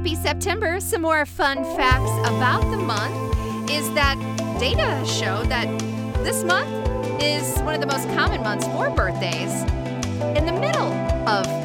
Happy September. Some more fun facts about the month is that data show that this month is one of the most common months for birthdays in the middle of